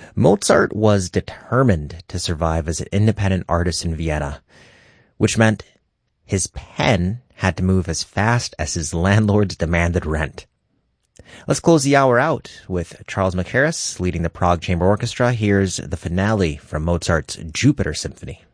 Mozart was determined to survive as an independent artist in Vienna, which meant his pen had to move as fast as his landlords demanded rent. Let's close the hour out with Charles Mackerras leading the Prague Chamber Orchestra. Here's the finale from Mozart's Jupiter Symphony.